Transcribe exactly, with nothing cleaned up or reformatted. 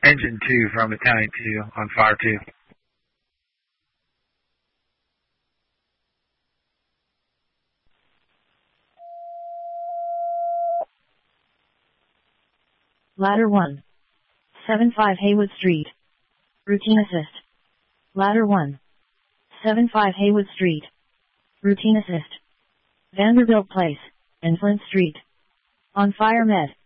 Engine two from Battalion two on fire two. Ladder one. seven five Haywood Street. Routine assist. Ladder one. seven five Haywood Street. Routine assist. Vanderbilt Place, and Flint Street. On fire med.